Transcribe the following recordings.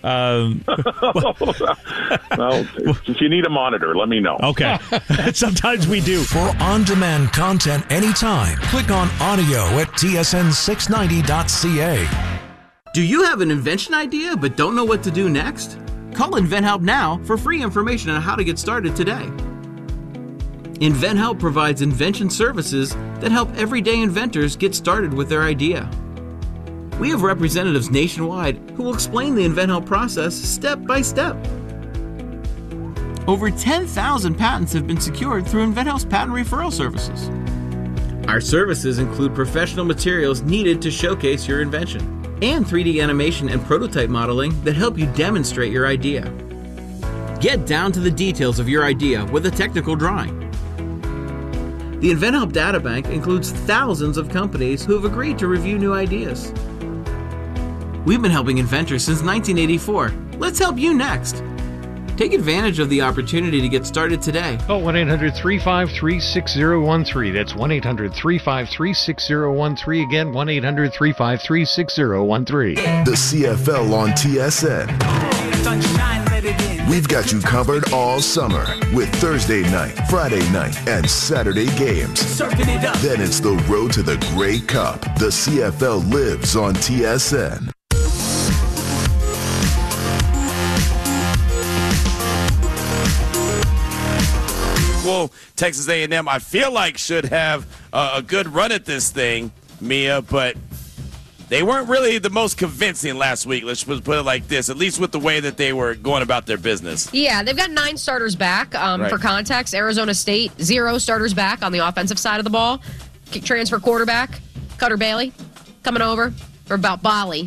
Well, if you need a monitor, let me know. Okay. Sometimes we do. For on-demand content anytime, click on audio at tsn690.ca. Do you have an invention idea but don't know what to do next? Call InventHelp now for free information on how to get started today. InventHelp provides invention services that help everyday inventors get started with their idea. We have representatives nationwide who will explain the InventHelp process step by step. Over 10,000 patents have been secured through InventHelp's patent referral services. Our services include professional materials needed to showcase your invention, and 3D animation and prototype modeling that help you demonstrate your idea. Get down to the details of your idea with a technical drawing. The InventHelp Databank includes thousands of companies who have agreed to review new ideas. We've been helping inventors since 1984. Let's help you next. Take advantage of the opportunity to get started today. Call 1-800-353-6013. That's 1-800-353-6013. Again, 1-800-353-6013. The CFL on TSN. We've got you covered all summer with Thursday night, Friday night, and Saturday games. Then it's the road to the Grey Cup. The CFL lives on TSN. Well, Texas A&M, I feel like should have a good run at this thing, Mia, but they weren't really the most convincing last week. Let's put it like this, at least with the way that they were going about their business. Yeah, they've got 9 starters back. Right. For context, Arizona State, 0 starters back on the offensive side of the ball. Transfer quarterback, Cutter Bailey, coming over for about Boley.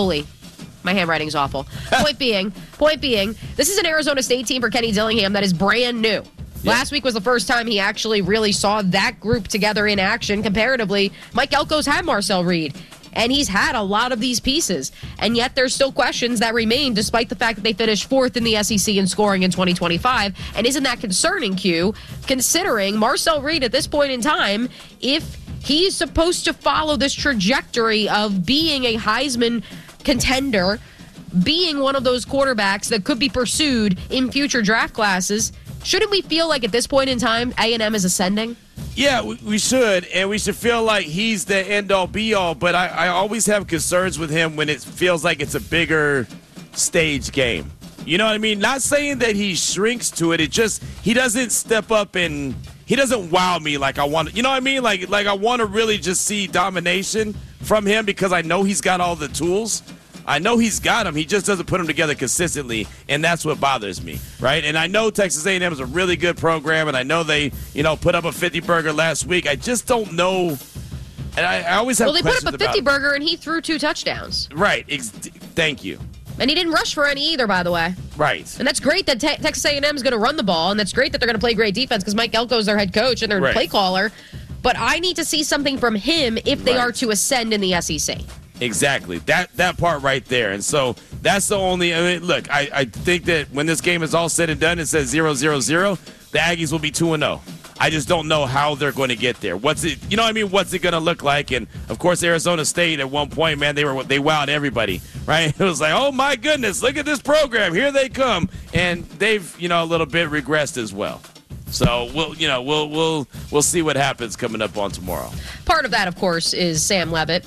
My handwriting's awful. Point being, this is an Arizona State team for Kenny Dillingham that is brand new. Yeah. Last week was the first time he actually really saw that group together in action. Comparatively, Mike Elko's had Marcel Reed, and he's had a lot of these pieces. And yet there's still questions that remain, despite the fact that they finished 4th in the SEC in scoring in 2025. And isn't that concerning, Q, considering Marcel Reed at this point in time, if he's supposed to follow this trajectory of being a Heisman contender, being one of those quarterbacks that could be pursued in future draft classes, shouldn't we feel like at this point in time A&M is ascending? Yeah, we should, and we should feel like he's the end-all, be-all, but I always have concerns with him when it feels like it's a bigger stage game. You know what I mean? Not saying that he shrinks to it. It just, he doesn't step up and he doesn't wow me like I want. You know what I mean? Like I want to really just see domination from him because I know he's got all the tools. I know he's got them. He just doesn't put them together consistently, and that's what bothers me, right? And I know Texas A&M is a really good program, and I know they, put up a 50-burger last week. I just don't know. And I always have questions about. Well, they put up a 50-burger, and he threw 2 touchdowns. Right. Thank you. And he didn't rush for any either, by the way. Right. And that's great that Texas A&M is going to run the ball, and that's great that they're going to play great defense because Mike Elko is their head coach and their play caller. But I need to see something from him if they are to ascend in the SEC. Exactly. That part right there. And so that's the only look, I think that when this game is all said and done, it says 0-0-0, the Aggies will be 2-0. I just don't know how they're going to get there. What's it going to look like? And of course Arizona State at one point, man, they wowed everybody, right? It was like, "Oh my goodness, look at this program. Here they come." And they've, a little bit regressed as well. So we'll see what happens coming up on tomorrow. Part of that, of course, is Sam Leavitt.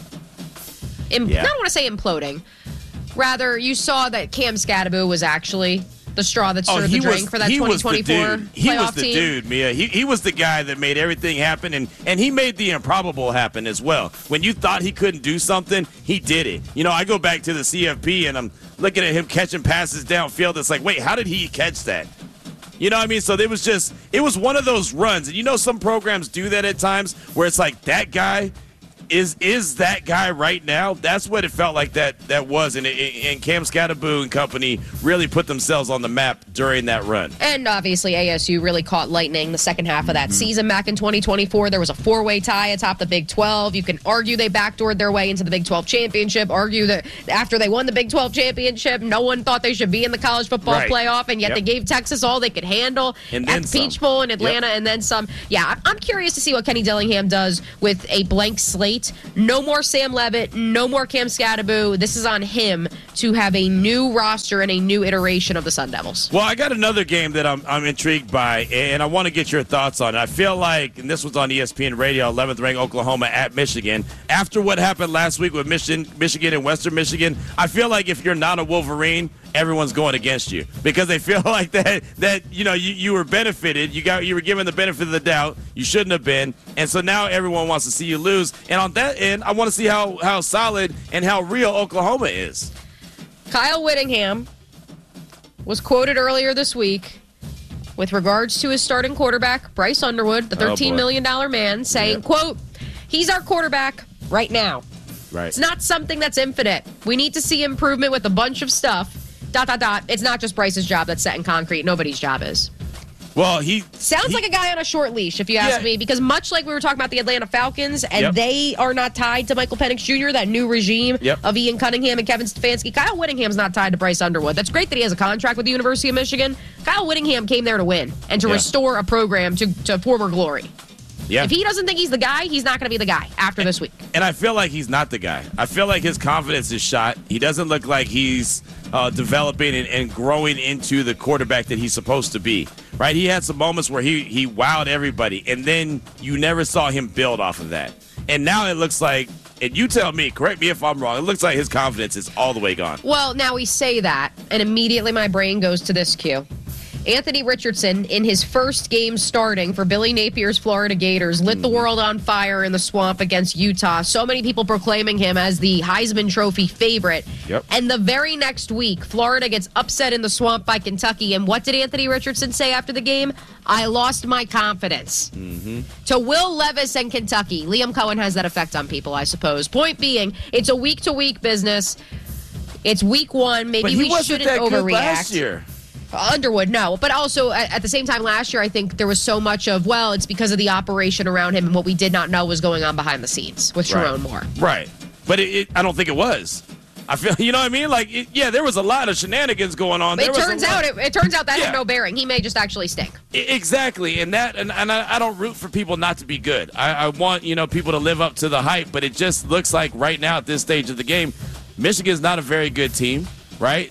I don't want to say imploding. Rather, you saw that Cam Scadaboo was actually the straw that stirred the drink for that 2024 playoff team. He was the dude, Mia. He was the guy that made everything happen, and he made the improbable happen as well. When you thought he couldn't do something, he did it. I go back to the CFP, and I'm looking at him catching passes downfield. It's like, wait, how did he catch that? You know what I mean? So it was one of those runs. And some programs do that at times where it's like that guy is that guy right now. That's what it felt like that was. And Cam Scadaboo and company really put themselves on the map during that run. And obviously ASU really caught lightning the second half of that season back in 2024. There was a 4-way tie atop the Big 12. You can argue they backdoored their way into the Big 12 championship, argue that after they won the Big 12 championship, no one thought they should be in the college football playoff, and yet they gave Texas all they could handle and at the Peach Bowl in Atlanta and then some. Yeah, I'm curious to see what Kenny Dillingham does with a blank slate State. No more Sam Levitt, no more Cam Scatterbo. This is on him to have a new roster and a new iteration of the Sun Devils. Well, I got another game that I'm intrigued by, and I want to get your thoughts on it. I feel like, and this was on ESPN Radio, 11th ranked Oklahoma at Michigan. After what happened last week with Michigan and Western Michigan, I feel like if you're not a Wolverine, everyone's going against you because they feel like that you were benefited. You were given the benefit of the doubt. You shouldn't have been, and so now everyone wants to see you lose. And on that end, I want to see how solid and how real Oklahoma is. Kyle Whittingham was quoted earlier this week with regards to his starting quarterback, Bryce Underwood, the $13 million man, saying, quote, "He's our quarterback right now. Right. It's not something that's infinite. We need to see improvement with a bunch of stuff. ... It's not just Bryce's job that's set in concrete. Nobody's job is." Well, he sounds like a guy on a short leash, if you ask me, because much like we were talking about the Atlanta Falcons, and they are not tied to Michael Penix Jr., that new regime of Ian Cunningham and Kevin Stefanski. Kyle Whittingham's not tied to Bryce Underwood. That's great that he has a contract with the University of Michigan. Kyle Whittingham came there to win and to restore a program to former glory. Yeah. If he doesn't think he's the guy, he's not going to be the guy after this week. And I feel like he's not the guy. I feel like his confidence is shot. He doesn't look like he's developing and growing into the quarterback that he's supposed to be. Right? He had some moments where he wowed everybody, and then you never saw him build off of that. And now it looks like, and you tell me, correct me if I'm wrong, it looks like his confidence is all the way gone. Well, now we say that, and immediately my brain goes to this cue. Anthony Richardson, in his first game starting for Billy Napier's Florida Gators, lit the world on fire in the swamp against Utah. So many people proclaiming him as the Heisman Trophy favorite. Yep. And the very next week, Florida gets upset in the swamp by Kentucky. And what did Anthony Richardson say after the game? "I lost my confidence." To Will Levis and Kentucky. Liam Cohen has that effect on people, I suppose. Point being, it's a week-to-week business. It's week one. Maybe we shouldn't overreact. Good last year. Underwood, no. But also, at the same time, last year, I think there was so much of, well, it's because of the operation around him and what we did not know was going on behind the scenes with Sharon Moore. Right. But I don't think it was. I feel, you know what I mean? Like, there was a lot of shenanigans going on. It turns out that had no bearing. He may just actually stink. Exactly. And I don't root for people not to be good. I want, people to live up to the hype, but it just looks like right now at this stage of the game, Michigan's not a very good team, right?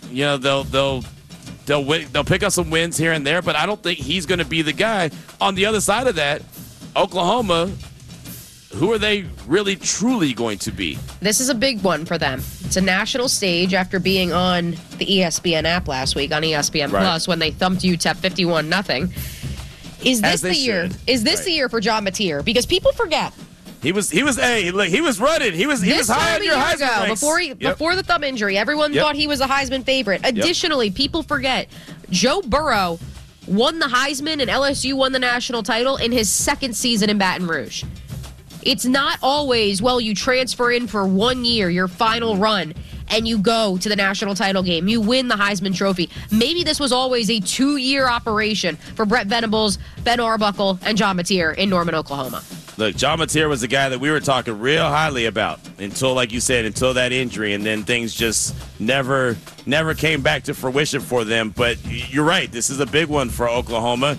They'll pick up some wins here and there, but I don't think he's going to be the guy. On the other side of that, Oklahoma, who are they really, truly going to be? This is a big one for them. It's a national stage after being on the ESPN app last week, on ESPN Plus, when they thumped UTEP 51-0. Is this the year? Is this the year for John Mateer? Because people forget. He was running. He was high on your Heisman ranks. Before the thumb injury, everyone thought he was a Heisman favorite. Additionally, people forget Joe Burrow won the Heisman and LSU won the national title in his second season in Baton Rouge. It's not always, you transfer in for 1 year, your final run, and you go to the national title game. You win the Heisman Trophy. Maybe this was always a 2-year operation for Brett Venables, Ben Arbuckle, and John Mateer in Norman, Oklahoma. Look, John Mateer was the guy that we were talking real highly about until, like you said, until that injury, and then things just never came back to fruition for them. But you're right, this is a big one for Oklahoma.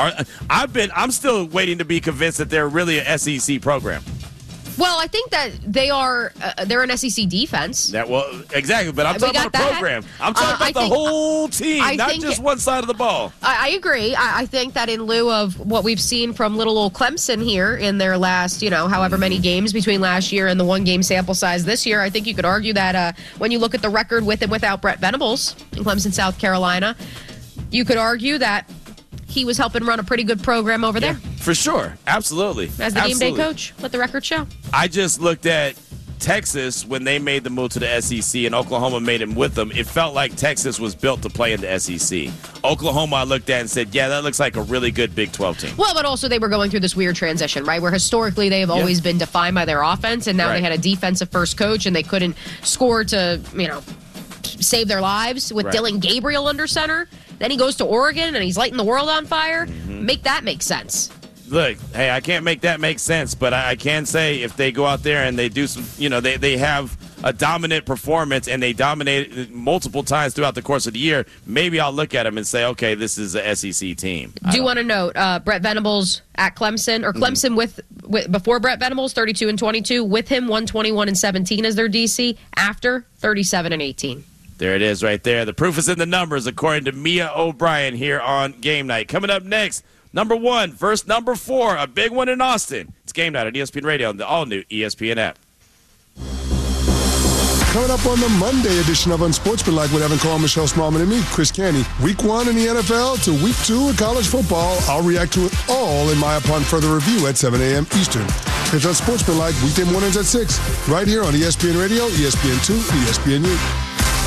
I'm still waiting to be convinced that they're really an SEC program. Well, I think that they're an SEC defense. Exactly, but I'm talking about a program. I'm talking about the whole team, not just one side of the ball. I agree. I think that in lieu of what we've seen from little old Clemson here in their last, however many games between last year and the 1-game sample size this year, I think you could argue that when you look at the record with and without Brett Venables in Clemson, South Carolina, you could argue that he was helping run a pretty good program over there. For sure. Absolutely. As the game day coach, let the record show. I just looked at Texas when they made the move to the SEC and Oklahoma made him with them. It felt like Texas was built to play in the SEC. Oklahoma, I looked at and said, that looks like a really good Big 12 team. Well, but also they were going through this weird transition, right, where historically they have always been defined by their offense, and now they had a defensive first coach and they couldn't score to, save their lives with Dylan Gabriel under center. Then he goes to Oregon and he's lighting the world on fire. Make that make sense. Look, hey, I can't make that make sense, but I can say if they go out there and they do some, they have a dominant performance and they dominate multiple times throughout the course of the year, maybe I'll look at them and say, okay, this is a SEC team. Do you want to note Brett Venables at Clemson, or Clemson with before Brett Venables, 32 and 22. With him, 121 and 17 as their DC. After, 37 and 18. There it is right there. The proof is in the numbers, according to Mia O'Brien here on Game Night. Coming up next, number 1 versus number 4, a big one in Austin. It's Game Night on ESPN Radio and the all-new ESPN app. Coming up on the Monday edition of Unsportsmanlike with Evan Cole, Michelle Smallman, and me, Chris Canty. Week 1 in the NFL to Week 2 in college football. I'll react to it all in my upon further review at 7 a.m. Eastern. Catch Unsportsmanlike weekday mornings at 6, right here on ESPN Radio, ESPN2, ESPNU.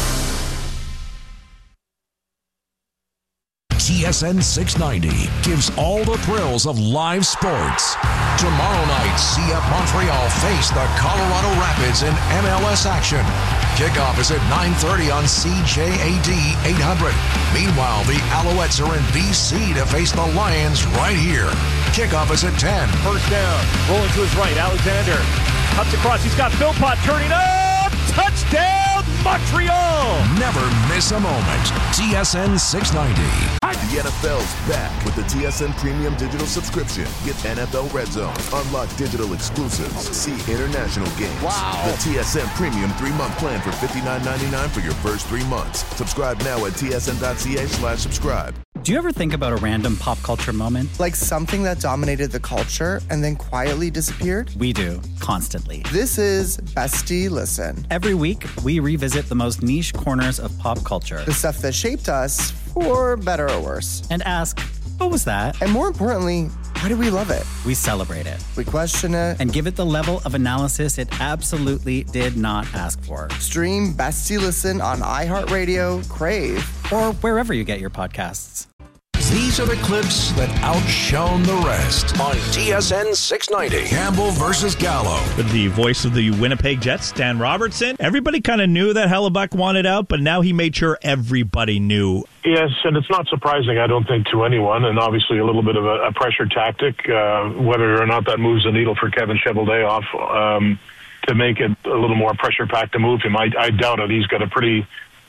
TSN 690 gives all the thrills of live sports. Tomorrow night, CF Montreal face the Colorado Rapids in MLS action. Kickoff is at 9:30 on CJAD 800. Meanwhile, the Alouettes are in BC to face the Lions right here. Kickoff is at 10. First down, rolling to his right, Alexander cuts across. He's got Philpott turning up. Touchdown, Montreal! Never miss a moment. TSN 690. The NFL's back with the TSN Premium Digital Subscription. Get NFL Red Zone, unlock digital exclusives, see international games. Wow! The TSN Premium 3-month plan for $59.99 for your first 3 months. Subscribe now at tsn.ca/subscribe. Do you ever think about a random pop culture moment? Like something that dominated the culture and then quietly disappeared? We do, constantly. This is Bestie Listen. Every week, we revisit the most niche corners of pop culture. The stuff that shaped us, for better or worse. And ask, what was that? And more importantly, why do we love it? We celebrate it. We question it. And give it the level of analysis it absolutely did not ask for. Stream Bestie Listen on iHeartRadio, Crave, or wherever you get your podcasts. These are the clips that outshone the rest on TSN 690. Campbell versus Gallo. With the voice of the Winnipeg Jets, Dan Robertson. Everybody kind of knew that Hellebuck wanted out, but now he made sure everybody knew. Yes, and it's not surprising, I don't think, to anyone, and obviously a little bit of a pressure tactic, whether or not that moves the needle for Kevin Cheveldayoff to make it a little more pressure-packed to move him. I doubt it. He's got a pretty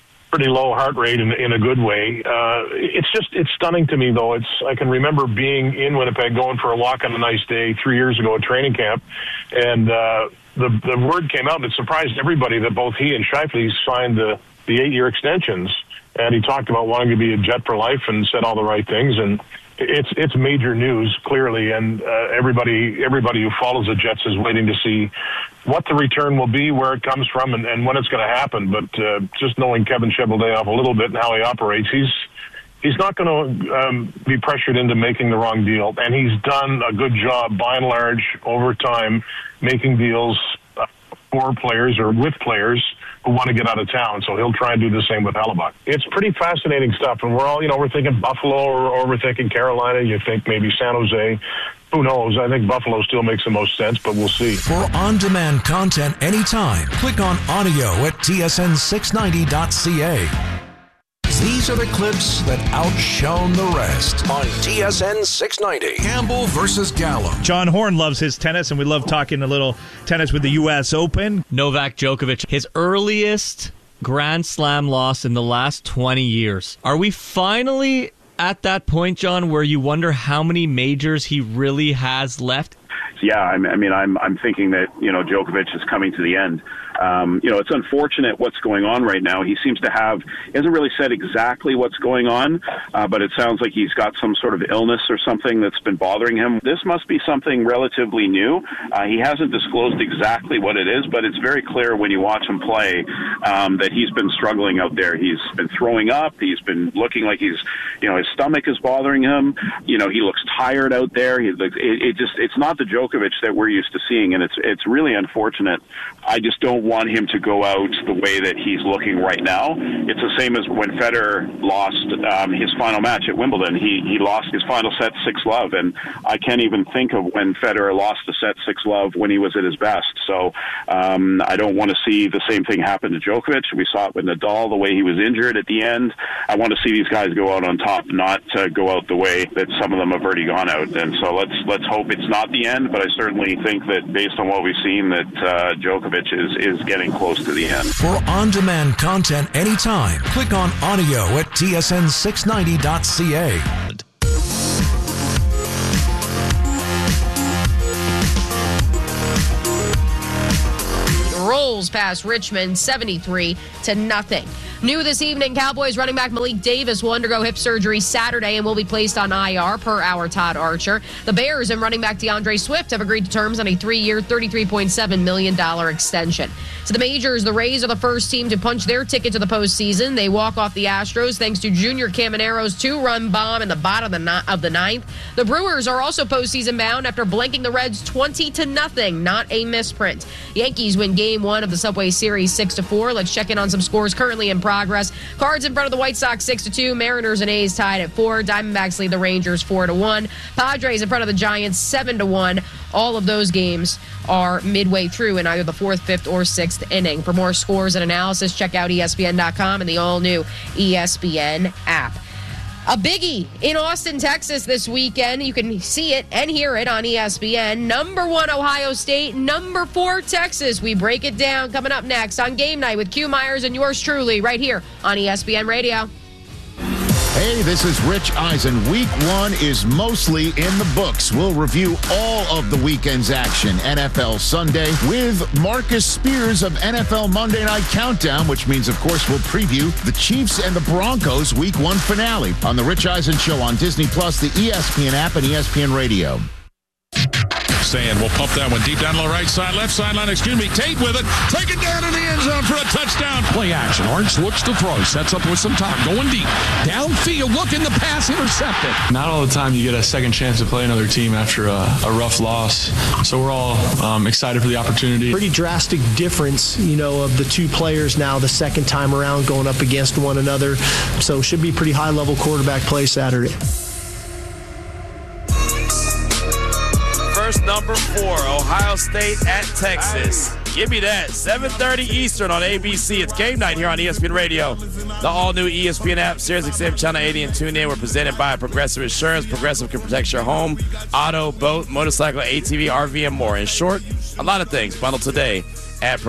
low heart rate in a good way. It's stunning to me, though. I can remember being in Winnipeg, going for a walk on a nice day 3 years ago at training camp, and the word came out, and it surprised everybody that both he and Scheifele signed the 8-year extensions. And he talked about wanting to be a Jet for life and said all the right things. And it's major news, clearly. And everybody who follows the Jets is waiting to see what the return will be, where it comes from, and when it's going to happen. But just knowing Kevin Cheveldayoff a little bit and how he operates, he's not going to be pressured into making the wrong deal. And he's done a good job, by and large, over time, making deals for players or with players who want to get out of town. So he'll try and do the same with Hellebuck. It's pretty fascinating stuff. And we're all, we're thinking Buffalo or we're thinking Carolina. You think maybe San Jose. Who knows? I think Buffalo still makes the most sense, but we'll see. For on-demand content anytime, click on audio at tsn690.ca. These are the clips that outshone the rest on TSN 690. Campbell versus Gallo. John Horn loves his tennis, and we love talking a little tennis with the U.S. Open. Novak Djokovic, his earliest Grand Slam loss in the last 20 years. Are we finally at that point, John, where you wonder how many majors he really has left? Yeah, I'm thinking that, Djokovic is coming to the end. It's unfortunate what's going on right now. He seems to he hasn't really said exactly what's going on, but it sounds like he's got some sort of illness or something that's been bothering him. This must be something relatively new. He hasn't disclosed exactly what it is, but it's very clear when you watch him play that he's been struggling out there. He's been throwing up. He's been looking like his stomach is bothering him. He looks tired out there. It's not the Djokovic that we're used to seeing, and it's really unfortunate. I just don't want him to go out the way that he's looking right now. It's the same as when Federer lost his final match at Wimbledon. He lost his final set 6-love, and I can't even think of when Federer lost the set 6-love when he was at his best. So I don't want to see the same thing happen to Djokovic. We saw it with Nadal, the way he was injured at the end. I want to see these guys go out on top, not go out the way that some of them have already gone out. And so let's hope it's not the end, but I certainly think that based on what we've seen, that Djokovic is getting close to the end. For on-demand content anytime, click on audio at tsn690.ca. Cardinals pass Richmond 73-0. New this evening, Cowboys running back Malik Davis will undergo hip surgery Saturday and will be placed on IR per our Todd Archer. The Bears and running back DeAndre Swift have agreed to terms on a 3-year, $33.7 million extension. So the majors, the Rays are the first team to punch their ticket to the postseason. They walk off the Astros thanks to Junior Camanero's 2-run bomb in the bottom of the ninth. The Brewers are also postseason bound after blanking the Reds 20-0, not a misprint. Yankees win Game 1 of the Subway Series 6-4. Let's check in on some scores currently in progress. Cards in front of the White Sox 6-2. Mariners and A's tied at 4. Diamondbacks lead the Rangers 4-1. Padres in front of the Giants 7-1. All of those games are midway through in either the 4th, 5th, or 6th inning. For more scores and analysis, check out ESPN.com and the all-new ESPN app. A biggie in Austin, Texas this weekend. You can see it and hear it on ESPN. Number 1, Ohio State. Number 4, Texas. We break it down coming up next on Game Night with Q Myers and yours truly right here on ESPN Radio. Hey, this is Rich Eisen. Week 1 is mostly in the books. We'll review all of the weekend's action. NFL Sunday with Marcus Spears of NFL Monday Night Countdown, which means, of course, we'll preview the Chiefs and the Broncos Week 1 finale on The Rich Eisen Show on Disney+, the ESPN app, and ESPN Radio. Saying we'll pump that one deep down to the right side, left sideline, Tate with it, take it down in the end zone for a touchdown. Play action. Orange looks to throw, sets up with some time, going deep. Downfield, looking the pass, intercepted. Not all the time you get a second chance to play another team after a rough loss. So we're all excited for the opportunity. Pretty drastic difference, of the two players now the second time around going up against one another. So it should be pretty high-level quarterback play Saturday. Number 4, Ohio State at Texas. Give me that. 7:30 Eastern on ABC. It's Game Night here on ESPN Radio. The all-new ESPN app, SiriusXM Channel 80, and TuneIn. We're presented by Progressive Insurance. Progressive can protect your home, auto, boat, motorcycle, ATV, RV, and more. In short, a lot of things. Bundle today at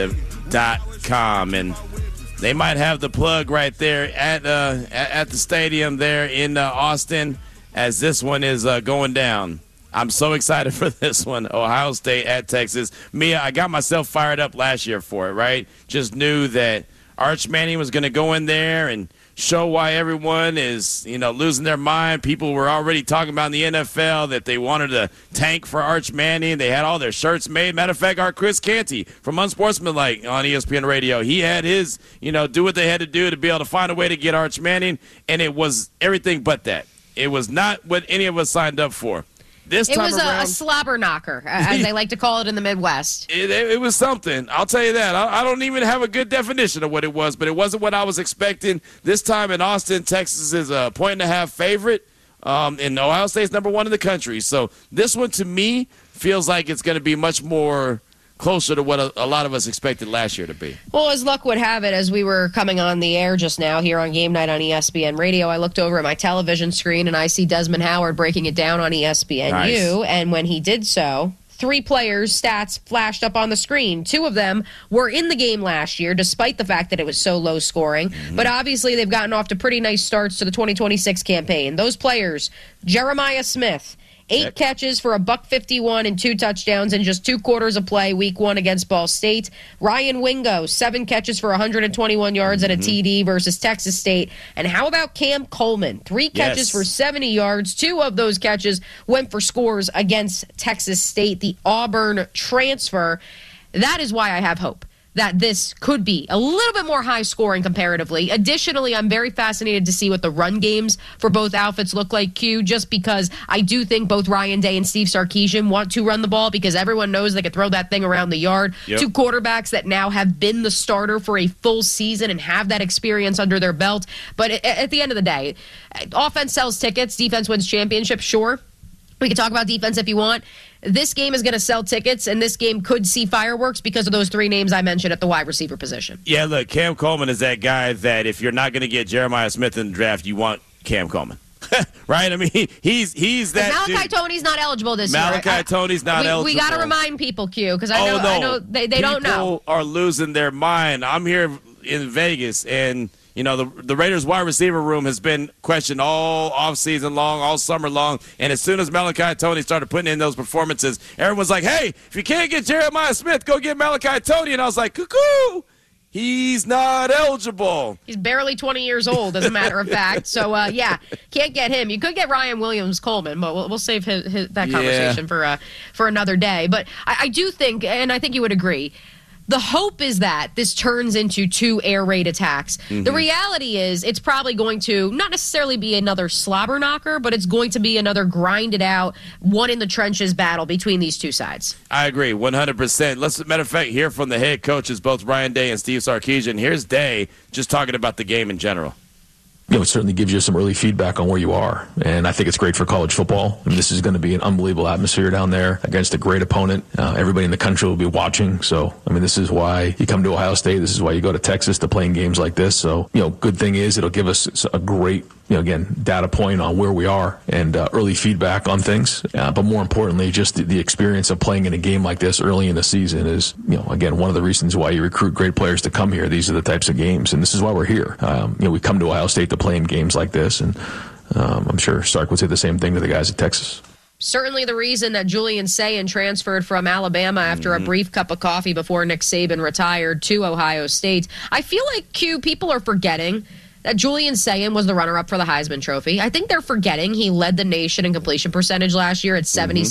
Progressive.com. And they might have the plug right there at the stadium there in Austin as this one is going down. I'm so excited for this one, Ohio State at Texas. Mia, I got myself fired up last year for it, right? Just knew that Arch Manning was going to go in there and show why everyone is, losing their mind. People were already talking about in the NFL that they wanted to tank for Arch Manning. They had all their shirts made. Matter of fact, our Chris Canty from Unsportsmanlike on ESPN Radio, he had his, do what they had to do to be able to find a way to get Arch Manning, and it was everything but that. It was not what any of us signed up for. It was a slobber knocker, as they like to call it in the Midwest. It was something. I'll tell you that. I don't even have a good definition of what it was, but it wasn't what I was expecting. This time in Austin, Texas is a 1.5 favorite, and Ohio State's number 1 in the country. So this one, to me, feels like it's going to be much more closer to what a lot of us expected last year to be. Well, as luck would have it, as we were coming on the air just now here on Game Night on ESPN Radio, I looked over at my television screen and I see Desmond Howard breaking it down on ESPNU. Nice. And when he did so, 3 players' stats flashed up on the screen. 2 of them were in the game last year, despite the fact that it was so low scoring. Mm-hmm. But obviously, they've gotten off to pretty nice starts to the 2026 campaign. Those players, Jeremiah Smith, 8 catches for $151 and 2 touchdowns in just 2 quarters of play week 1 against Ball State. Ryan Wingo, 7 catches for 121 yards and a TD versus Texas State. And how about Cam Coleman? 3 catches for 70 yards. 2 of those catches went for scores against Texas State, the Auburn transfer. That is why I have hope that this could be a little bit more high scoring comparatively. Additionally, I'm very fascinated to see what the run games for both outfits look like, Q, just because I do think both Ryan Day and Steve Sarkisian want to run the ball because everyone knows they could throw that thing around the yard. Yep. 2 quarterbacks that now have been the starter for a full season and have that experience under their belt. But at the end of the day, offense sells tickets, defense wins championships, sure. We can talk about defense if you want. This game is going to sell tickets, and this game could see fireworks because of those 3 names I mentioned at the wide receiver position. Yeah, look, Cam Coleman is that guy that if you're not going to get Jeremiah Smith in the draft, you want Cam Coleman. Right? I mean, he's that Malachi dude. Tony's not eligible this year. Malachi Tony's not eligible. We got to remind people, Q, because I know they don't know. People are losing their mind. I'm here in Vegas, and You know, the Raiders wide receiver room has been questioned all offseason long, all summer long. And as soon as Malachi Tony started putting in those performances, everyone's like, hey, if you can't get Jeremiah Smith, go get Malachi Tony. And I was like, cuckoo, he's not eligible. He's barely 20 years old, as a matter of fact. So, can't get him. You could get Ryan Williams-Coleman, but we'll save that conversation for another day. But I do think, and I think you would agree, the hope is that this turns into 2 air raid attacks. Mm-hmm. The reality is it's probably going to not necessarily be another slobber knocker, but it's going to be another grinded out, one in the trenches battle between these two sides. I agree, 100%. Let's, matter of fact, hear from the head coaches, both Ryan Day and Steve Sarkisian. Here's Day just talking about the game in general. You know, it certainly gives you some early feedback on where you are, and I think it's great for college football. I mean, this is going to be an unbelievable atmosphere down there against a great opponent. Everybody in the country will be watching, so, I mean, this is why you come to Ohio State. This is why you go to Texas to play in games like this. So, you know, good thing is it'll give us a great, you know, again, data point on where we are and early feedback on things. But more importantly, just the experience of playing in a game like this early in the season is, you know, again, one of the reasons why you recruit great players to come here. These are the types of games, and this is why we're here. You know, we come to Ohio State to play in games like this, and I'm sure Sark would say the same thing to the guys at Texas. Certainly the reason that Julian Sayin transferred from Alabama after a brief cup of coffee before Nick Saban retired to Ohio State. I feel like, people are forgetting that Julian Sayin was the runner-up for the Heisman Trophy. I think they're forgetting he led the nation in completion percentage last year at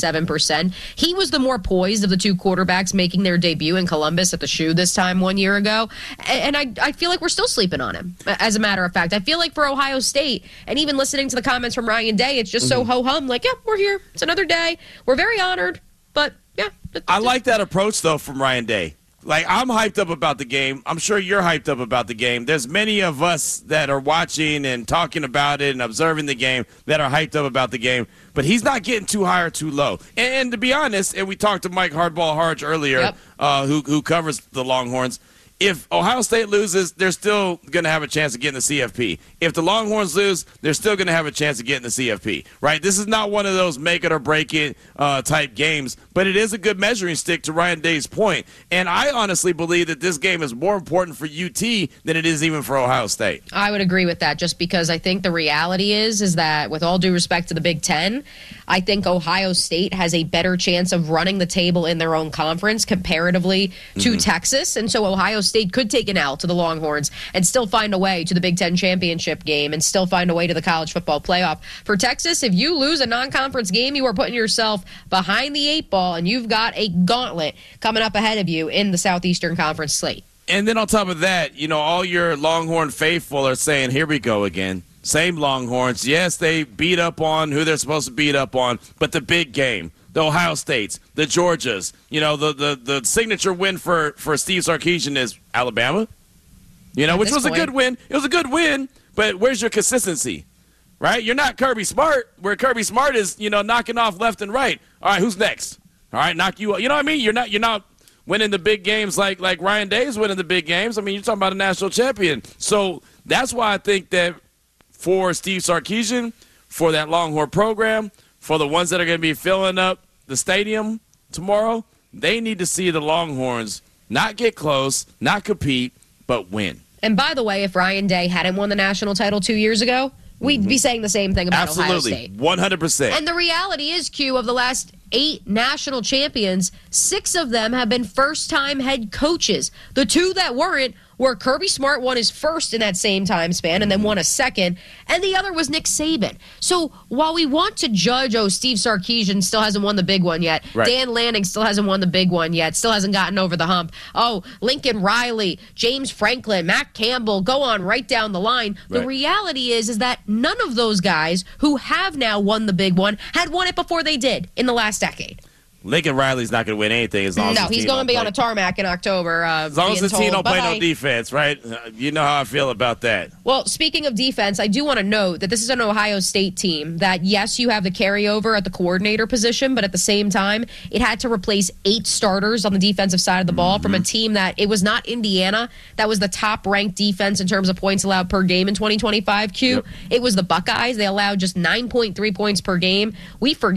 77%. He was the more poised of the 2 quarterbacks making their debut in Columbus at the Shoe this time 1 year ago. And I feel like we're still sleeping on him, as a matter of fact. I feel like for Ohio State, and even listening to the comments from Ryan Day, it's just so ho-hum, like, yeah, we're here. It's another day. We're very honored, but, yeah. I like that approach, though, from Ryan Day. Like, I'm hyped up about the game. I'm sure you're hyped up about the game. There's many of us that are watching and talking about it and observing the game that are hyped up about the game. But he's not getting too high or too low. And to be honest, and we talked to Mike Hardball Harge earlier, who covers the Longhorns, if Ohio State loses, they're still going to have a chance of getting the CFP. If the Longhorns lose, they're still going to have a chance of getting the CFP, right? This is not one of those make it or break it type games, but it is a good measuring stick to Ryan Day's point. And I honestly believe that this game is more important for UT than it is even for Ohio State. I would agree with that, just because I think the reality is that, with all due respect to the Big Ten, I think Ohio State has a better chance of running the table in their own conference comparatively to Texas. And so Ohio State could take an L to the Longhorns and still find a way to the Big Ten championship game and still find a way to the college football playoff. For Texas, if you lose a non-conference game, you are putting yourself behind the 8 ball, and you've got a gauntlet coming up ahead of you in the Southeastern Conference slate. And then on top of that, you know, all your Longhorn faithful are saying, here we go again. Same Longhorns. Yes, they beat up on who they're supposed to beat up on, but the big game, the Ohio States, the Georgias, you know, the signature win for Steve Sarkisian is Alabama, you know, which was a good win. It was a good win, but where's your consistency, right? You're not Kirby Smart, where Kirby Smart is, you know, knocking off left and right. All right, who's next? All right, knock you up. You know what I mean? You're not winning the big games like Ryan Day's winning the big games. I mean, you're talking about a national champion. So that's why I think that for Steve Sarkisian, for that Longhorn program, for the ones that are going to be filling up the stadium tomorrow, they need to see the Longhorns not get close, not compete, but win. And by the way, if Ryan Day hadn't won the national title 2 years ago, we'd be saying the same thing about Ohio State. 100%. And the reality is, Q, of the last 8 national champions, 6 of them have been first-time head coaches. The 2 that weren't were Kirby Smart won his first in that same time span and then won a second, and the other was Nick Saban. So while we want to judge, Steve Sarkisian still hasn't won the big one yet, right. Dan Lanning still hasn't won the big one yet, still hasn't gotten over the hump. Lincoln Riley, James Franklin, Matt Campbell, go on right down the line. Right. The reality is that none of those guys who have now won the big one had won it before they did in the last decade. Lincoln Riley's not going to win anything as long as he's going to be on a tarmac in October. As long as the team don't play no defense, right? You know how I feel about that. Well, speaking of defense, I do want to note that this is an Ohio State team that, yes, you have the carryover at the coordinator position, but at the same time, it had to replace 8 starters on the defensive side of the ball from a team that it was not Indiana. That was the top-ranked defense in terms of points allowed per game in 2025, Q. Yep. It was the Buckeyes. They allowed just 9.3 points per game. We forget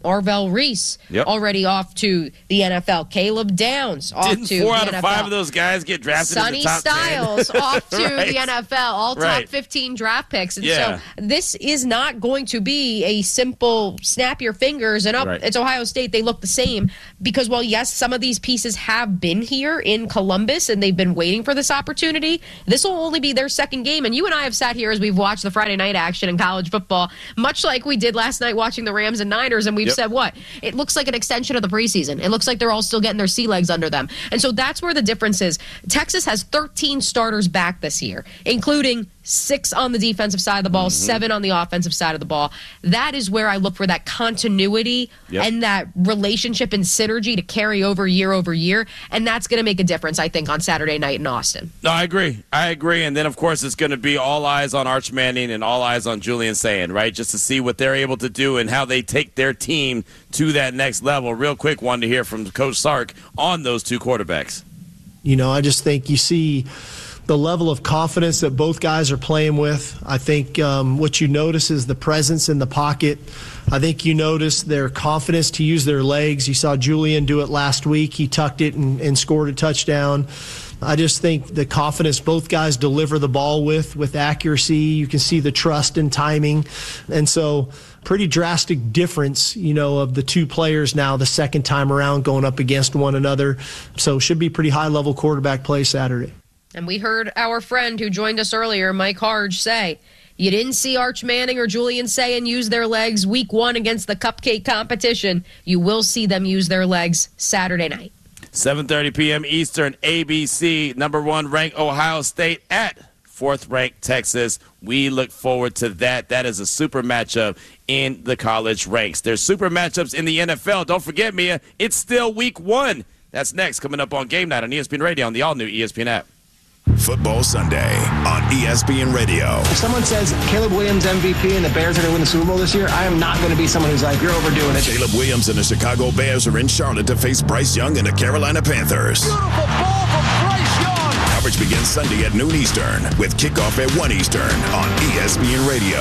Arvell Reese already off to the NFL. Caleb Downs off Didn't to 4 the out NFL. of 5 of those guys get drafted in the top 10? Sonny Styles off to Right. the NFL, all top 15 draft picks. And so this is not going to be a simple snap your fingers and up. Right. It's Ohio State. They look the same because, well, yes, some of these pieces have been here in Columbus and they've been waiting for this opportunity. This will only be their second game. And you and I have sat here as we've watched the Friday night action in college football, much like we did last night watching the Rams and Niners, and we've said what? It looks like an extension of the preseason. It looks like they're all still getting their sea legs under them. And so that's where the difference is. Texas has 13 starters back this year, including 6 on the defensive side of the ball, 7 on the offensive side of the ball. That is where I look for that continuity and that relationship and synergy to carry over year. And that's going to make a difference, I think, on Saturday night in Austin. No, I agree. And then, of course, it's going to be all eyes on Arch Manning and all eyes on Julian Sayin, right? Just to see what they're able to do and how they take their team to that next level. Real quick, wanted to hear from Coach Sark on those 2 quarterbacks. I just think you see the level of confidence that both guys are playing with. I think what you notice is the presence in the pocket. I think you notice their confidence to use their legs. You saw Julian do it last week. He tucked it and scored a touchdown. I just think the confidence both guys deliver the ball with accuracy. You can see the trust and timing. And so pretty drastic difference, of the 2 players now the second time around going up against one another. So should be pretty high-level quarterback play Saturday. And we heard our friend who joined us earlier, Mike Harge, say, you didn't see Arch Manning or Julian Sayin use their legs week 1 against the cupcake competition. You will see them use their legs Saturday night. 7:30 p.m. Eastern, ABC, number 1 ranked Ohio State at 4th ranked Texas. We look forward to that. That is a super matchup in the college ranks. There's super matchups in the NFL. Don't forget, Mia, it's still week 1. That's next, coming up on Game Night on ESPN Radio on the all-new ESPN app. Football Sunday on ESPN Radio. If someone says Caleb Williams MVP and the Bears are going to win the Super Bowl this year, I am not going to be someone who's like, you're overdoing it. Caleb Williams and the Chicago Bears are in Charlotte to face Bryce Young and the Carolina Panthers. Beautiful ball from Bryce Young. Coverage begins Sunday at noon Eastern with kickoff at 1 Eastern on ESPN Radio.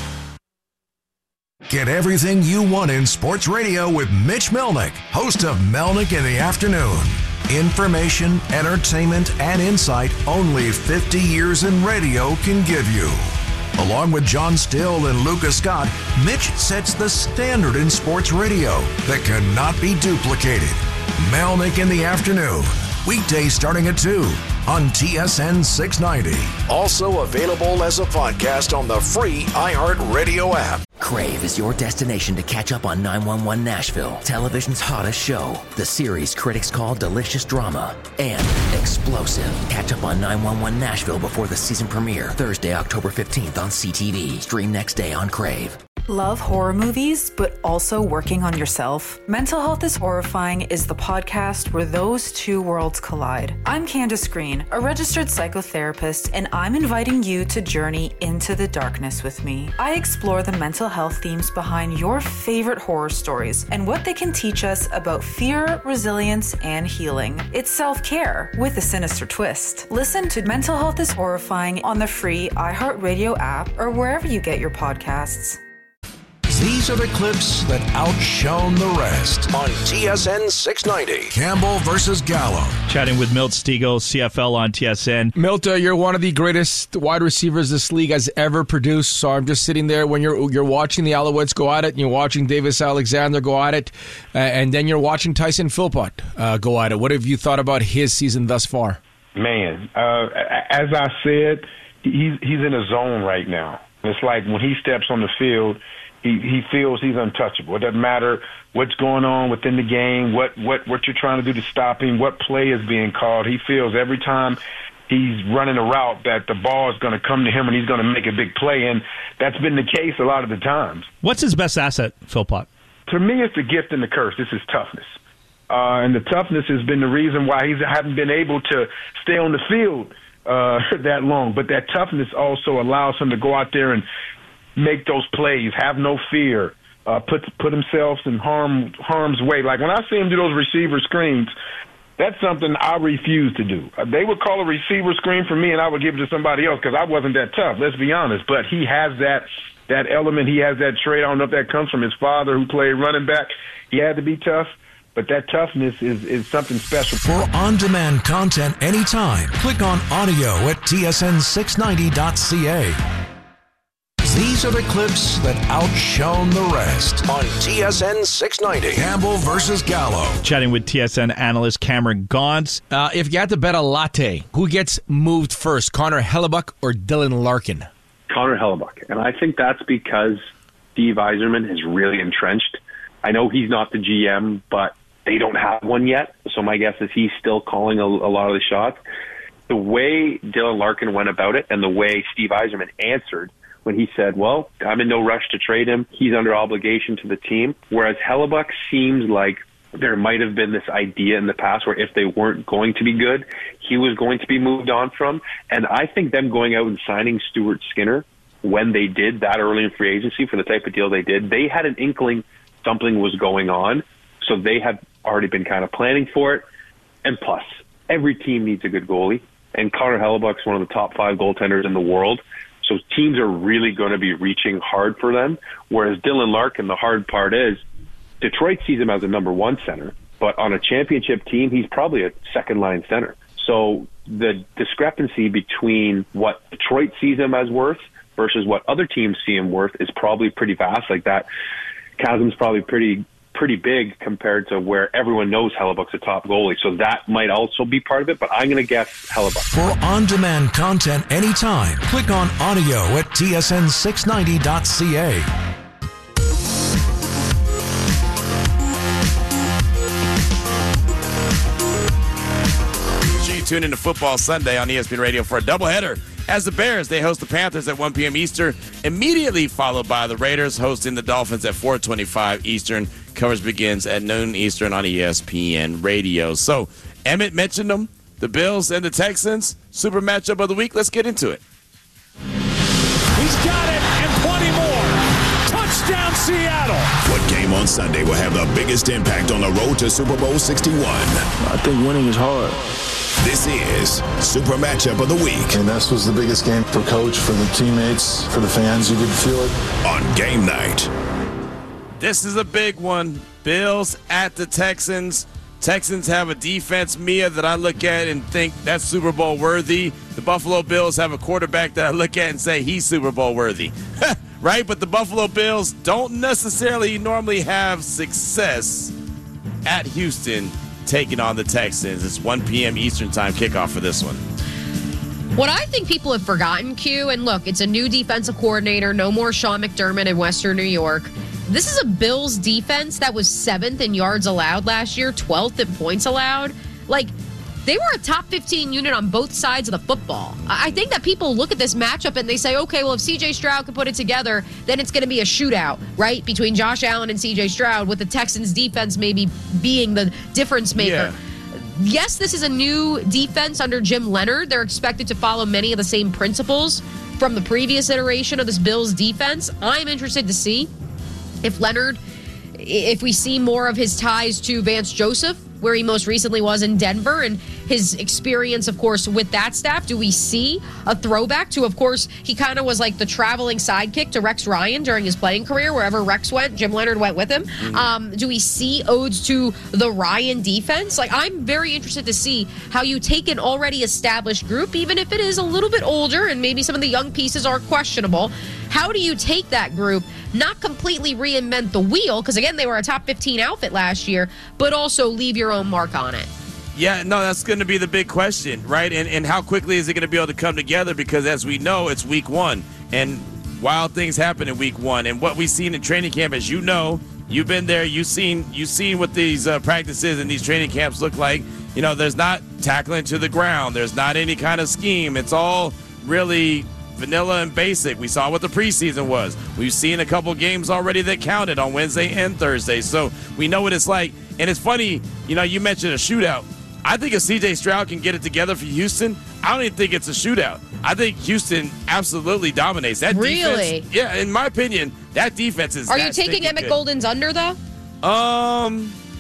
Get everything you want in sports radio with Mitch Melnick, host of Melnick in the Afternoon. Information, entertainment, and insight only 50 years in radio can give you. Along with John Still and Lucas Scott, Mitch sets the standard in sports radio that cannot be duplicated. Melnick in the Afternoon, weekdays starting at 2 on TSN 690. Also available as a podcast on the free iHeartRadio app. Crave is your destination to catch up on 911 Nashville, television's hottest show. The series critics call delicious drama and explosive. Catch up on 911 Nashville before the season premiere, Thursday, October 15th on CTV. Stream next day on Crave. Love horror movies, but also working on yourself? Mental Health is Horrifying is the podcast where those 2 worlds collide. I'm Candace Green, a registered psychotherapist, and I'm inviting you to journey into the darkness with me. I explore the mental health themes behind your favorite horror stories and what they can teach us about fear, resilience, and healing. It's self-care with a sinister twist. Listen to Mental Health is Horrifying on the free iHeartRadio app or wherever you get your podcasts. These are the clips that outshone the rest on TSN 690. Campbell versus Gallo. Chatting with Milt Stegall, CFL on TSN. Milt, you're one of the greatest wide receivers this league has ever produced. So I'm just sitting there when you're watching the Alouettes go at it, and you're watching Davis Alexander go at it, and then you're watching Tyson Philpott go at it. What have you thought about his season thus far? Man, as I said, he's in a zone right now. It's like when he steps on the field, he feels he's untouchable. It doesn't matter what's going on within the game, what you're trying to do to stop him, what play is being called. He feels every time he's running a route that the ball is going to come to him and he's going to make a big play, and that's been the case a lot of the times. What's his best asset, Philpott? To me, it's the gift and the curse. This is toughness. And the toughness has been the reason why he hasn't been able to stay on the field that long. But that toughness also allows him to go out there and make those plays, have no fear, put himself in harm's way. Like when I see him do those receiver screens, that's something I refuse to do. They would call a receiver screen for me, and I would give it to somebody else because I wasn't that tough, let's be honest. But he has that that element. He has that trait. I don't know if that comes from his father who played running back. He had to be tough, but that toughness is something special. For on-demand content anytime, click on audio at tsn690.ca. These are the clips that outshone the rest on TSN 690. Campbell versus Gallo. Chatting with TSN analyst Cameron Gaunce. If you had to bet a latte, who gets moved first, Connor Hellebuyck or Dylan Larkin? Connor Hellebuyck. And I think that's because Steve Yzerman is really entrenched. I know he's not the GM, but they don't have one yet. So my guess is he's still calling a lot of the shots. The way Dylan Larkin went about it and the way Steve Yzerman answered when he said, well, I'm in no rush to trade him. He's under obligation to the team. Whereas Hellebuyck seems like there might have been this idea in the past where if they weren't going to be good, he was going to be moved on from. And I think them going out and signing Stuart Skinner when they did that early in free agency for the type of deal they did, they had an inkling something was going on. So they had already been kind of planning for it. And plus, every team needs a good goalie. And Connor Hellebuyck's one of the top 5 goaltenders in the world. So teams are really going to be reaching hard for them. Whereas Dylan Larkin, the hard part is Detroit sees him as a number 1 center, but on a championship team, he's probably a second-line center. So the discrepancy between what Detroit sees him as worth versus what other teams see him worth is probably pretty vast. Like that chasm's probably pretty big compared to where everyone knows Hellebuyck's a top goalie. So that might also be part of it, but I'm going to guess Hellebuyck. For on-demand content anytime, click on audio at tsn690.ca. Tune into Football Sunday on ESPN Radio for a doubleheader as the Bears, they host the Panthers at 1 p.m. Eastern, immediately followed by the Raiders hosting the Dolphins at 4:25 Eastern. Coverage begins at noon Eastern on ESPN Radio. So, Emmett mentioned them, the Bills and the Texans. Super matchup of the week. Let's get into it. He's got it, and 20 more. Touchdown, Seattle. What game on Sunday will have the biggest impact on the road to Super Bowl 61? I think winning is hard. This is Super Matchup of the Week. And this was the biggest game for coach, for the teammates, for the fans. You could feel it. On game night. This is a big one. Bills at the Texans. Texans have a defense, Mia, that I look at and think that's Super Bowl worthy. The Buffalo Bills have a quarterback that I look at and say he's Super Bowl worthy. Right? But the Buffalo Bills don't necessarily normally have success at Houston taking on the Texans. It's 1 p.m. Eastern time kickoff for this one. What I think people have forgotten, Q, and look, it's a new defensive coordinator, no more Sean McDermott in Western New York. This is a Bills defense that was 7th in yards allowed last year, 12th in points allowed. Like, they were a top 15 unit on both sides of the football. I think that people look at this matchup and they say, okay, well, if C.J. Stroud can put it together, then it's going to be a shootout, right, between Josh Allen and C.J. Stroud, with the Texans' defense maybe being the difference maker. Yeah. Yes, this is a new defense under Jim Leonard. They're expected to follow many of the same principles from the previous iteration of this Bills defense. I'm interested to see if we see more of his ties to Vance Joseph, where he most recently was in Denver, and his experience, of course, with that staff. Do we see a throwback to, of course, he kind of was like the traveling sidekick to Rex Ryan during his playing career. Wherever Rex went, Jim Leonard went with him. Mm-hmm. Do we see odes to the Ryan defense? Like, I'm very interested to see how you take an already established group, even if it is a little bit older and maybe some of the young pieces are questionable. How do you take that group, not completely reinvent the wheel, because, again, they were a top 15 outfit last year, but also leave your own mark on it? Yeah, no, that's going to be the big question, right? And how quickly is it going to be able to come together? Because as we know, it's week 1, and wild things happen in week 1. And what we've seen in training camp, as you know, you've been there, you've seen what these practices and these training camps look like. You know, there's not tackling to the ground. There's not any kind of scheme. It's all really vanilla and basic. We saw what the preseason was. We've seen a couple games already that counted on Wednesday and Thursday. So we know what it's like. And it's funny, you know, you mentioned a shootout. I think if C.J. Stroud can get it together for Houston, I don't even think it's a shootout. I think Houston absolutely dominates. That really? Defense, yeah, in my opinion, that defense is. Are you taking Emmett Golden's under, though?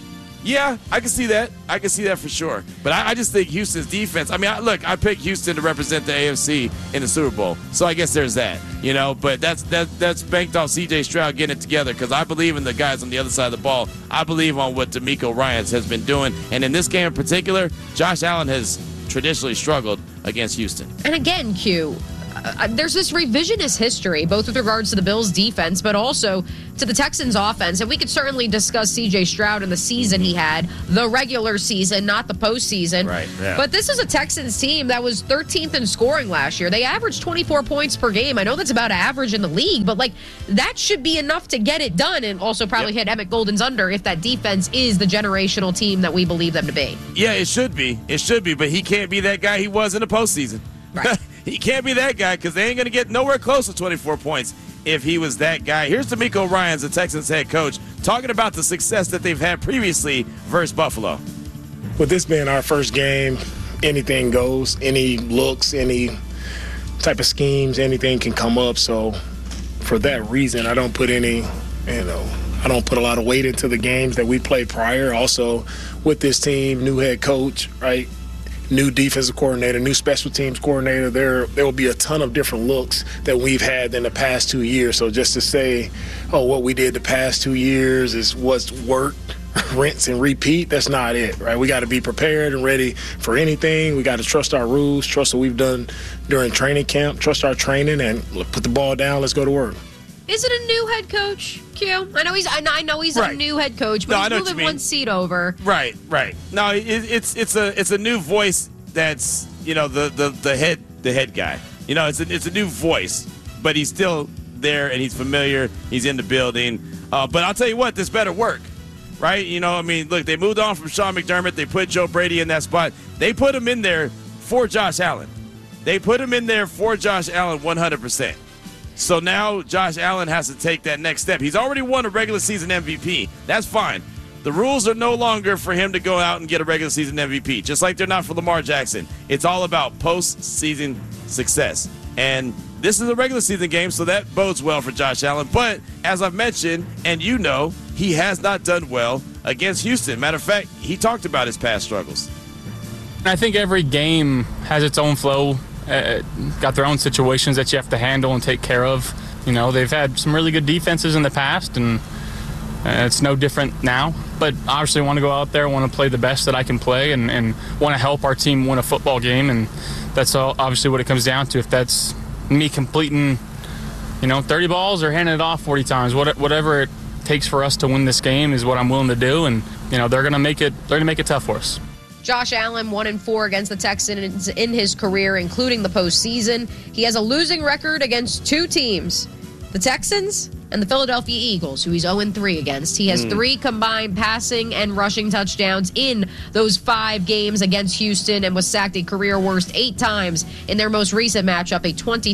Yeah, I can see that. I can see that for sure. But I just think Houston's defense. I mean, I picked Houston to represent the AFC in the Super Bowl, so I guess there's that. But that's banked off C.J. Stroud getting it together because I believe in the guys on the other side of the ball. I believe on what D'Amico Ryans has been doing, and in this game in particular, Josh Allen has traditionally struggled against Houston. And again, Q, there's this revisionist history, both with regards to the Bills' defense, but also to the Texans' offense. And we could certainly discuss C.J. Stroud and the season he had, the regular season, not the postseason. Right. Yeah. But this is a Texans team that was 13th in scoring last year. They averaged 24 points per game. I know that's about average in the league, but that should be enough to get it done and also probably hit Emmett Golden's under if that defense is the generational team that we believe them to be. Yeah, it should be. It should be, but he can't be that guy he was in the postseason. Right. He can't be that guy because they ain't going to get nowhere close to 24 points if he was that guy. Here's D'Amico Ryans, the Texans head coach, talking about the success that they've had previously versus Buffalo. With this being our first game, anything goes. Any looks, any type of schemes, anything can come up. So for that reason, I don't put I don't put a lot of weight into the games that we played prior. Also, with this team, new head coach, right? New defensive coordinator, new special teams coordinator, there will be a ton of different looks that we've had in the past 2 years. So just to say, what we did the past 2 years is what's worked, rinse and repeat, that's not it, right? We got to be prepared and ready for anything. We got to trust our rules, trust what we've done during training camp, trust our training, and put the ball down. Let's go to work. Is it a new head coach, Q? I know he's right. A new head coach, but he's moving one seat over. Right. No, it's a new voice that's the head guy. It's a new voice, but he's still there and he's familiar. He's in the building. But I'll tell you what, this better work, right? Look, they moved on from Sean McDermott. They put Joe Brady in that spot. They put him in there for Josh Allen. 100%. So now Josh Allen has to take that next step. He's already won a regular season MVP. That's fine. The rules are no longer for him to go out and get a regular season MVP, just like they're not for Lamar Jackson. It's all about postseason success. And this is a regular season game, so that bodes well for Josh Allen. But as I've mentioned, and he has not done well against Houston. Matter of fact, he talked about his past struggles. I think every game has its own flow. Got their own situations that you have to handle and take care of. They've had some really good defenses in the past, and it's no different now. But obviously want to go out there, want to play the best that I can play, and want to help our team win a football game. And that's obviously what it comes down to. If that's me completing, 30 balls or handing it off 40 times, whatever it takes for us to win this game is what I'm willing to do. And they're going to make it tough for us. Josh Allen 1-4 against the Texans in his career, including the postseason. He has a losing record against two teams, the Texans and the Philadelphia Eagles, who he's 0-3 against. He has 3 combined passing and rushing touchdowns in those 5 games against Houston and was sacked a career worst 8 times in their most recent matchup, a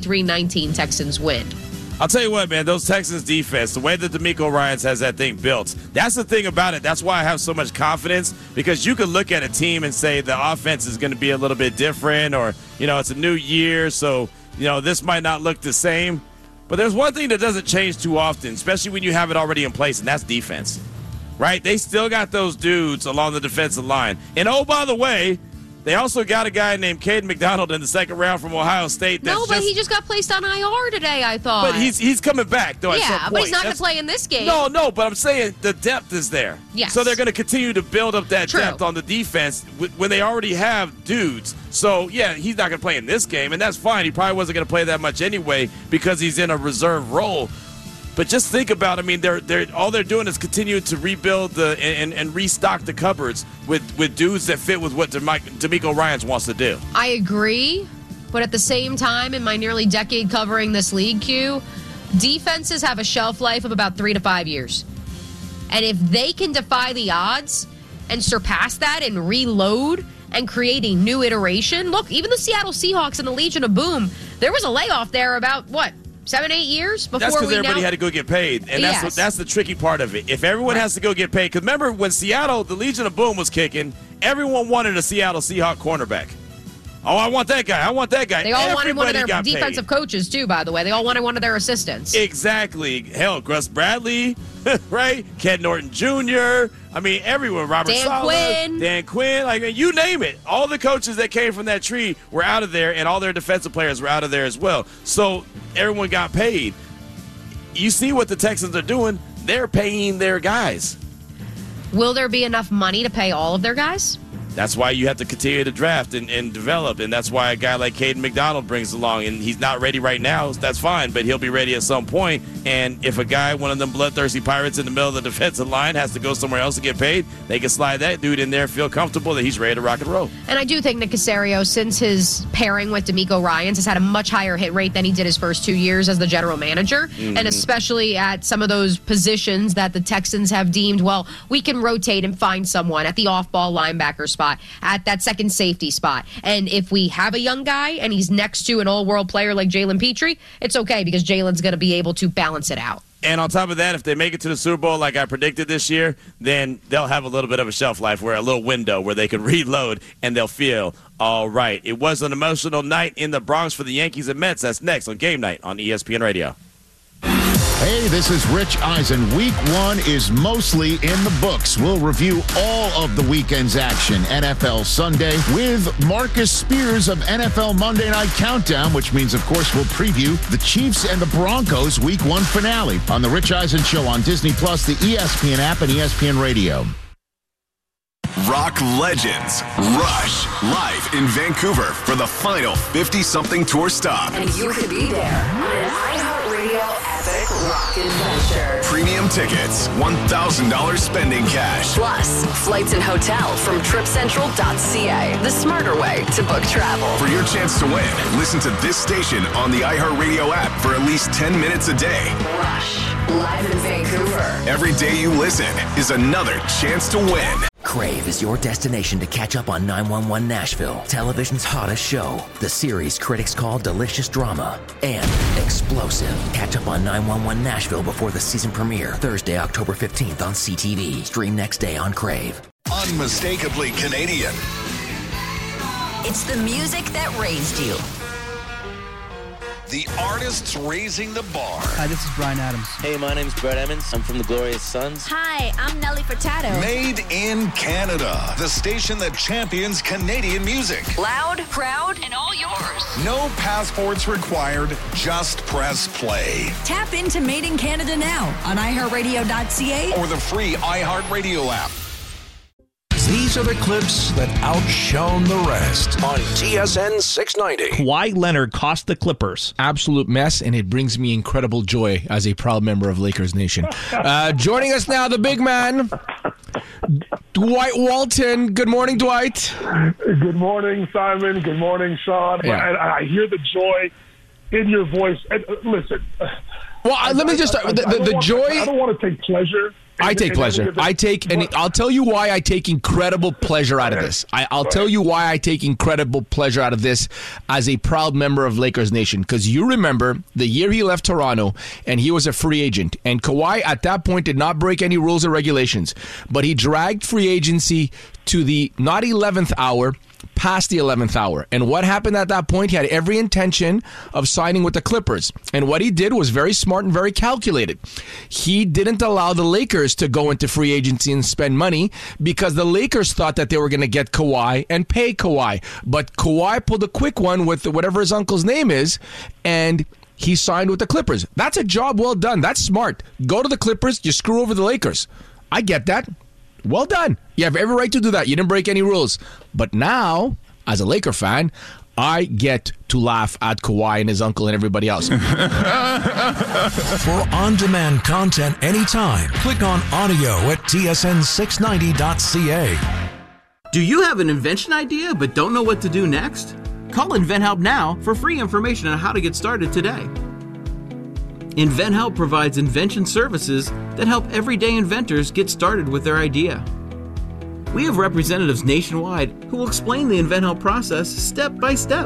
23-19 Texans win. I'll tell you what, man, those Texans defense, the way that D'Amico Ryans has that thing built, that's the thing about it. That's why I have so much confidence, because you could look at a team and say the offense is going to be a little bit different, or, it's a new year, so, this might not look the same. But there's one thing that doesn't change too often, especially when you have it already in place, and that's defense, right? They still got those dudes along the defensive line. And, oh, by the way, they also got a guy named Caden McDonald in the second round from Ohio State. He just got placed on IR today, I thought. But he's coming back, though, at some point. Yeah, but he's not going to play in this game. No, but I'm saying the depth is there. Yes. So they're going to continue to build up that depth on the defense when they already have dudes. So, yeah, he's not going to play in this game, and that's fine. He probably wasn't going to play that much anyway because he's in a reserve role. But just think about, they're all they're doing is continuing to rebuild and restock the cupboards with dudes that fit with what D'Amico Ryans wants to do. I agree, but at the same time, in my nearly decade covering this league, Q, defenses have a shelf life of about 3 to 5 years. And if they can defy the odds and surpass that and reload and create a new iteration, look, even the Seattle Seahawks and the Legion of Boom, there was a layoff there about, 7-8 years before that's because everybody had to go get paid, and that's the tricky part of it. If everyone has to go get paid, because remember when Seattle, the Legion of Boom was kicking, everyone wanted a Seattle Seahawk cornerback. Oh, I want that guy. I want that guy. They all wanted one of their defensive coaches, too, by the way. They all wanted one of their assistants. Exactly. Hell, Gus Bradley, right? Ken Norton Jr. I mean, everyone. Robert Saleh, Dan Quinn. Like, you name it. All the coaches that came from that tree were out of there, and all their defensive players were out of there as well. So everyone got paid. You see what the Texans are doing. They're paying their guys. Will there be enough money to pay all of their guys? That's why you have to continue to draft and develop, and that's why a guy like Caden McDonald brings along, and he's not ready right now. That's fine, but he'll be ready at some point. And if a guy, one of them bloodthirsty pirates in the middle of the defensive line, has to go somewhere else to get paid, they can slide that dude in there, feel comfortable that he's ready to rock and roll. And I do think Nick Caserio, since his pairing with DeMeco Ryans, has had a much higher hit rate than he did his first 2 years as the general manager, and especially at some of those positions that the Texans have deemed, well, we can rotate and find someone at the off-ball linebacker spot, at that second safety spot. And if we have a young guy and he's next to an all-world player like Jalen Petrie, it's okay because Jalen's going to be able to balance it out. And on top of that, if they make it to the Super Bowl like I predicted this year, then they'll have a little bit of a shelf life, where a little window where they can reload and they'll feel all right. It was an emotional night in the Bronx for the Yankees and Mets. That's next on Game Night on ESPN Radio. Hey, this is Rich Eisen. Week 1 is mostly in the books. We'll review all of the weekend's action, NFL Sunday, with Marcus Spears of NFL Monday Night Countdown, which means, of course, we'll preview the Chiefs and the Broncos Week 1 finale on The Rich Eisen Show on Disney+, the ESPN app, and ESPN Radio. Rock legends Rush live in Vancouver for the final 50-something tour stop. And you could be there on an iHeartRadio epic rock adventure. Premium tickets, $1,000 spending cash. Plus, flights and hotel from TripCentral.ca, the smarter way to book travel. For your chance to win, listen to this station on the iHeartRadio app for at least 10 minutes a day. Rush, live in Vancouver. Every day you listen is another chance to win. Crave is your destination to catch up on 911 Nashville, television's hottest show, the series critics call delicious drama, and explosive. Catch up on 911 Nashville before the season premiere, Thursday, October 15th on CTV. Stream next day on Crave. Unmistakably Canadian. It's the music that raised you. The artists raising the bar. Hi, this is Bryan Adams. Hey, my name's Brett Emmons. I'm from the Glorious Sons. Hi, I'm Nelly Furtado. Made in Canada. The station that champions Canadian music. Loud, proud, and all yours. No passports required. Just press play. Tap into Made in Canada now on iHeartRadio.ca or the free iHeartRadio app. These are the clips that outshone the rest on TSN 690. Kawhi Leonard cost the Clippers. Absolute mess, and it brings me incredible joy as a proud member of Lakers Nation. Joining us now, the big man, Dwight Walton. Good morning, Dwight. Good morning, Simon. Good morning, Sean. Yeah. I hear the joy in your voice. And, listen. Well, let me just start. The joy. I don't want to take pleasure. I take pleasure. And I'll tell you why I take incredible pleasure out of this. I'll tell you why I take incredible pleasure out of this as a proud member of Lakers Nation. Because you remember the year he left Toronto and he was a free agent. And Kawhi at that point did not break any rules or regulations. But he dragged free agency to the not 11th hour, past the 11th hour. And what happened at that point? He had every intention of signing with the Clippers. And what he did was very smart and very calculated. He didn't allow the Lakers to go into free agency and spend money because the Lakers thought that they were going to get Kawhi and pay Kawhi. But Kawhi pulled a quick one with whatever his uncle's name is, and he signed with the Clippers. That's a job well done. That's smart. Go to the Clippers, you screw over the Lakers. I get that. Well done. You have every right to do that. You didn't break any rules. But now, as a Laker fan, I get to laugh at Kawhi and his uncle and everybody else. For on-demand content anytime, click on audio at tsn690.ca. Do you have an invention idea but don't know what to do next? Call InventHelp now for free information on how to get started today. InventHelp provides invention services that help everyday inventors get started with their idea. We have representatives nationwide who will explain the InventHelp process step by step.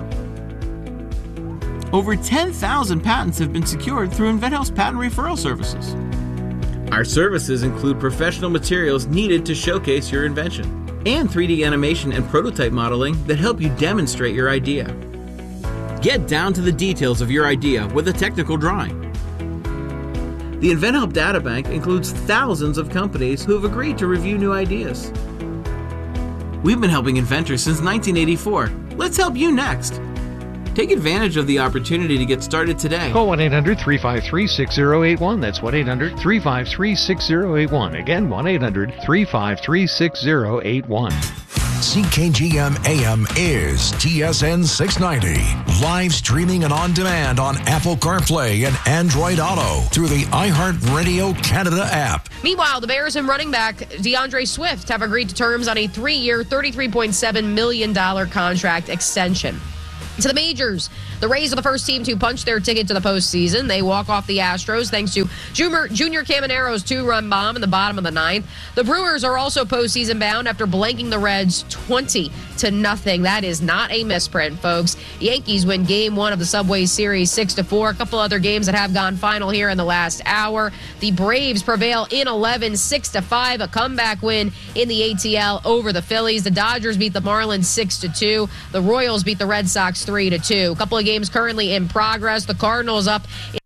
Over 10,000 patents have been secured through InventHelp's patent referral services. Our services include professional materials needed to showcase your invention and 3D animation and prototype modeling that help you demonstrate your idea. Get down to the details of your idea with a technical drawing. The InventHelp Databank includes thousands of companies who have agreed to review new ideas. We've been helping inventors since 1984. Let's help you next. Take advantage of the opportunity to get started today. Call 1-800-353-6081. That's 1-800-353-6081. Again, 1-800-353-6081. CKGM AM is TSN 690. Live streaming and on demand on Apple CarPlay and Android Auto through the iHeartRadio Canada app. Meanwhile, the Bears and running back DeAndre Swift have agreed to terms on a 3-year, $33.7 million contract extension. To the majors, the Rays are the first team to punch their ticket to the postseason. They walk off the Astros thanks to Junior Camanero's 2-run bomb in the bottom of the 9th. The Brewers are also postseason bound after blanking the Reds 20-0. That is not a misprint, folks. Yankees win Game 1 of the Subway Series 6-4. A couple other games that have gone final here in the last hour. The Braves prevail in 11, 6-5. A comeback win in the ATL over the Phillies. The Dodgers beat the Marlins 6-2. The Royals beat the Red Sox 3-2. A couple of games currently in progress. The Cardinals up